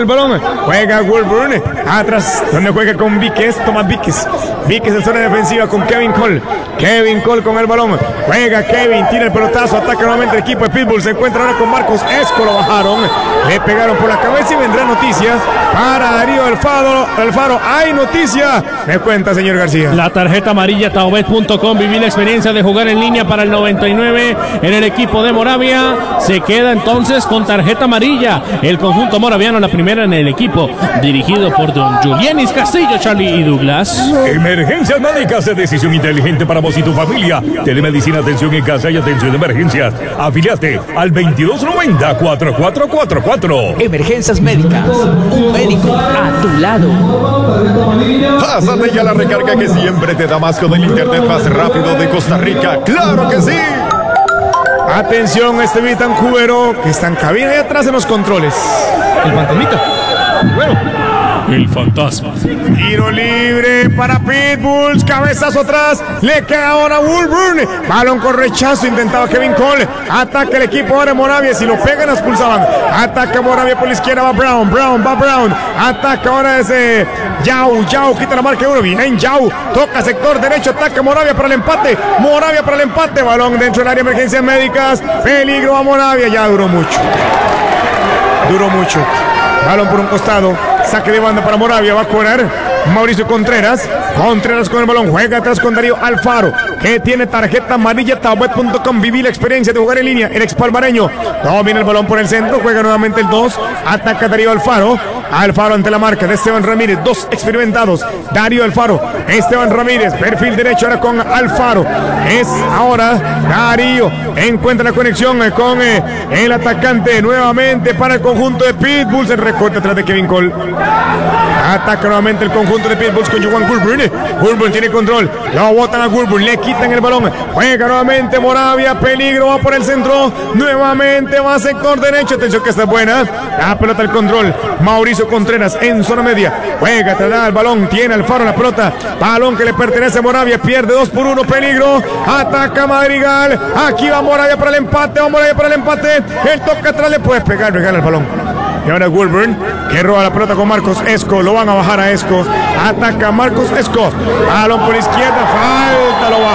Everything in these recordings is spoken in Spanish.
el balón. Juega Woolburn. Atrás, donde juega con Víquez. Toma Víquez. Víquez en zona defensiva con Kevin Cole. Kevin Cole con el balón. Juega Kevin. Tira el pelotazo. Ataca nuevamente el equipo de Pitbull. Se encuentra ahora con Marcos Esco. Lo bajaron. Le pegaron por la cabeza y vendrá noticias para Darío Alfaro. Hay noticia. Me cuenta, señor García. La tarjeta amarilla taobet.com. Viví la experiencia de jugar en línea para el 99 en el equipo de Moravia. Se queda entonces con tarjeta amarilla el conjunto moraviano, la primera en el equipo, dirigido por don Julienis Castillo, Charlie y Douglas. Emergencias médicas de decisión inteligente para vos y tu familia. Telemedicina, atención en casa y atención de emergencias. Afíliate al 2290-4444. Emergencias médicas, un médico a tu lado. Pásate ya la recarga que siempre te da más con el internet más rápido de Costa Rica. ¡Claro que sí! Atención a este Cubero que está en cabina y atrás en los controles. El fantasmita. Bueno. El fantasma. Tiro libre para Pitbulls. Cabezazo atrás. Le queda ahora Woolburn. Balón con rechazo. Intentaba Kevin Cole. Ataca el equipo ahora de Moravia. Si lo pegan, expulsaban. Ataca Moravia por la izquierda. Va Brown. Ataca ahora ese Yao. Quita la marca de uno. Bien, Yao. Toca sector derecho. Ataca Moravia para el empate. Balón dentro del área de emergencias médicas. Peligro a Moravia. Ya duró mucho. Balón por un costado. Saque de banda para Moravia. Va a cobrar Mauricio Contreras con el balón. Juega atrás con Darío Alfaro, que tiene tarjeta amarilla. Taobet.com. Viví la experiencia de jugar en línea. El expalmareño domina el balón por el centro. Juega nuevamente el 2. Ataca Darío Alfaro ante la marca de Esteban Ramírez. Dos experimentados. Darío Alfaro. Esteban Ramírez. Perfil derecho ahora con Alfaro. Es ahora Darío. Encuentra la conexión con el atacante nuevamente para el conjunto de Pitbulls. El recorte atrás de Kevin Cole. Ataca nuevamente el conjunto de Pitbulls con Johan Woolburn. Woolburn tiene control. Lo botan a Woolburn. Le quitan el balón. Juega nuevamente Moravia. Peligro. Va por el centro. Nuevamente va a sector derecho. Atención que está buena. La pelota al control. Mauricio Contreras en zona media. Juega, traslada el balón. Tiene Alfaro la pelota. Balón que le pertenece a Moravia. Pierde 2-1. Peligro. Ataca Madrigal. Aquí va Moravia para el empate. El toque atrás le puede pegar. Regala el balón. Y ahora Woolburn, que roba la pelota con Marcos Esco. Lo van a bajar a Esco. Ataca Marcos Esco. Balón por izquierda. Falta, lo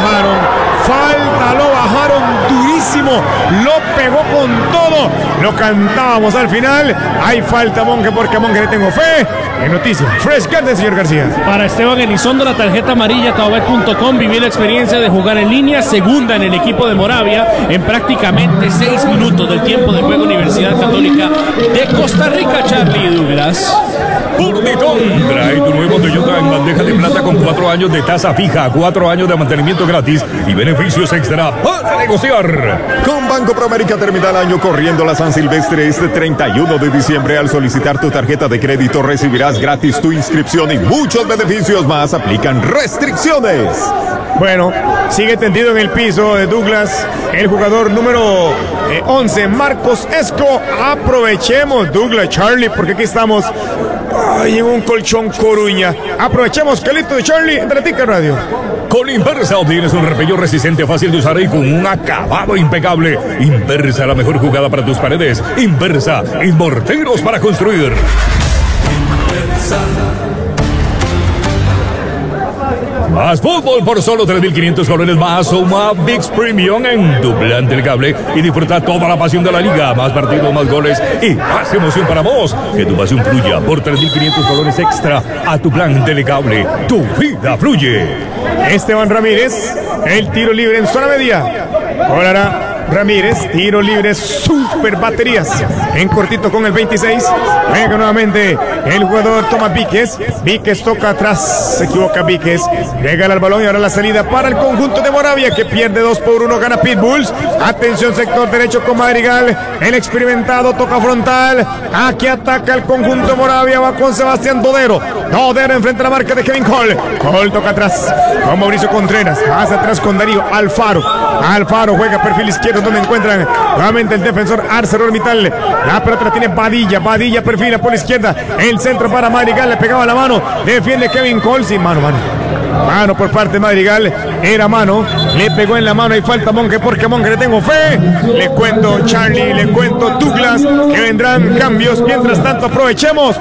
bajaron durísimo. Lo pegó con todo. Lo cantábamos al final. Hay falta, Monje, porque a Monje le tengo fe. En noticias Fresh Garden, señor García. Para Esteban Elizondo, la tarjeta amarilla taobet.com. Viví la experiencia de jugar en línea. Segunda en el equipo de Moravia en prácticamente 6 minutos del tiempo de juego. Universidad Católica de Costa Rica, Charlie Douglas. Burditón trae tu nuevo Toyota en bandeja de plata con 4 años de tasa fija, 4 años de mantenimiento gratis y beneficios extra para negociar. Con Banco Proamérica termina el año corriendo la San Silvestre este 31 de diciembre. Al solicitar tu tarjeta de crédito recibirás gratis tu inscripción y muchos beneficios más. Aplican restricciones. Bueno, sigue tendido en el piso de Douglas el jugador número 11, Marcos Esco. Aprovechemos, Douglas, Charlie, porque aquí estamos en un colchón Coruña. Aprovechemos, Calito de Charlie, en Tica Radio. Con Inversa obtienes un repello resistente, fácil de usar y con un acabado impecable. Inversa, la mejor jugada para tus paredes. Inversa, y morteros para construir. Inversa. Más fútbol por solo 3.500 colones más o más ViX Premium en tu plan del cable y disfruta toda la pasión de la liga. Más partidos, más goles y más emoción para vos. Que tu pasión fluya por 3.500 colones extra a tu plan del cable. Tu vida fluye. Esteban Ramírez, el tiro libre en zona media. Cobrará Ramírez, tiro libre, super baterías. En cortito con el 26. Juega nuevamente el jugador toma Víquez. Víquez toca atrás. Se equivoca Víquez. Regala el balón y ahora la salida para el conjunto de Moravia, que pierde 2-1. Gana Pitbulls. Atención, sector derecho con Madrigal. El experimentado toca frontal. Aquí ataca el conjunto de Moravia. Va con Sebastián Dodero. Dodero enfrenta la marca de Kevin Cole. Cole toca atrás con Mauricio Contreras. Más atrás con Darío Alfaro. Alfaro juega perfil izquierdo, donde encuentran nuevamente el defensor ArcelorMittal. La pelota la tiene Badilla. Badilla perfila por la izquierda. El centro para Madrigal. Le pegaba la mano. Defiende Kevin Cole. Sin mano. Mano por parte de Madrigal. Era mano. Le pegó en la mano. Y falta Monje, porque a Monje le tengo fe. Le cuento, Charlie. Le cuento, Douglas, que vendrán cambios. Mientras tanto, aprovechemos